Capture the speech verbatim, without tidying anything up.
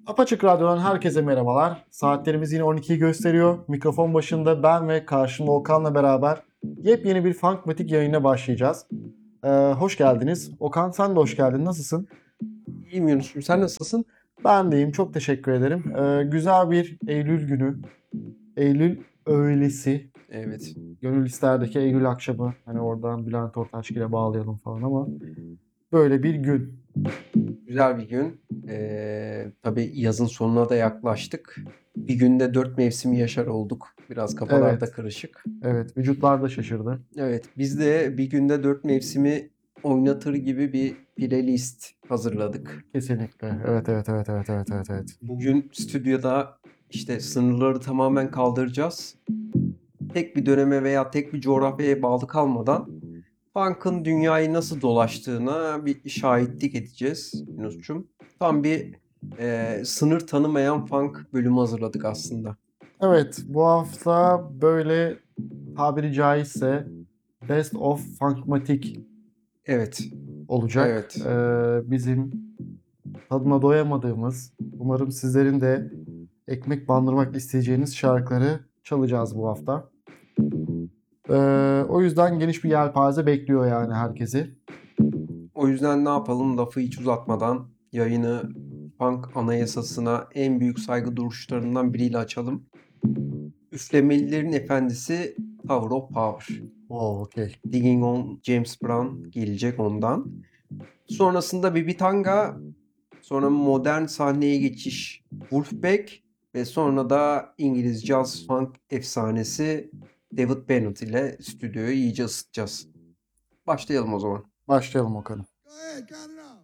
Apaçık Radyo'dan herkese merhabalar. Saatlerimiz yine on ikiyi gösteriyor. Mikrofon başında ben ve karşımda Okan'la beraber yepyeni bir Funkmatik yayına başlayacağız. Ee, hoş geldiniz. Okan sen de hoş geldin. Nasılsın? İyiyim Yunus'um. Sen nasılsın? Ben deyim. Çok teşekkür ederim. Ee, güzel bir Eylül günü. Eylül öğlesi. Evet. Gönül isterdeki Eylül akşamı. Hani oradan Bülent Ortaçgil'e bağlayalım falan ama böyle bir gün. Güzel bir gün. Ee, tabii yazın sonuna da yaklaştık. Bir günde dört mevsimi yaşar olduk. Biraz kafalarda Evet. karışık. Evet. Vücutlar da şaşırdı. Evet, biz de bir günde dört mevsimi oynatır gibi bir playlist hazırladık. Kesinlikle. Evet, evet, evet, evet, evet, evet, evet. Bugün stüdyoda işte sınırları tamamen kaldıracağız. Tek bir döneme veya tek bir coğrafyaya bağlı kalmadan Punk'ın dünyayı nasıl dolaştığına bir şahitlik edeceğiz Yunus'cum. Tam bir e, sınır tanımayan funk bölümü hazırladık aslında. Evet, bu hafta böyle tabiri caizse Best of Funkmatic Evet, olacak. evet. Ee, bizim tadına doyamadığımız, umarım sizlerin de ekmek bandırmak isteyeceğiniz şarkıları çalacağız bu hafta. Ee, o yüzden geniş bir yelpaze bekliyor yani herkesi. O yüzden ne yapalım lafı hiç uzatmadan yayını funk anayasasına en büyük saygı duruşlarından biriyle açalım. Üflemelilerin efendisi Tower of Power. Oo, okey. Digging on James Brown gelecek ondan. Sonrasında Bibi Tanga, sonra modern sahneye geçiş Wolfpack ve sonra da İngiliz jazz funk efsanesi David Bennett ile stüdyoyu iyice ısıtacağız. Başlayalım o zaman. Başlayalım Okan'ım. Go ahead, count it out.